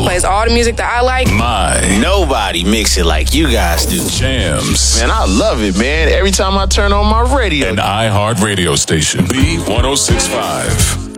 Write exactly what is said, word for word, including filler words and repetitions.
plays all the music that I like. My. Nobody mix it like you guys do. Jams. Man, I love it, man. Every time I turn on my radio. An iHeart radio station. B one oh six point five.